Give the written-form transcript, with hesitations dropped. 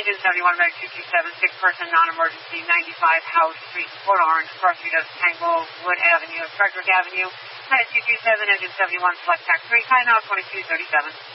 Engine 71, Med 227, sick person, non-emergency, 95 House Street, Port Orange, cross street of Tanglewood Avenue, Frederick Avenue. Med 227, Engine 71, select tax 3, time now 22:37.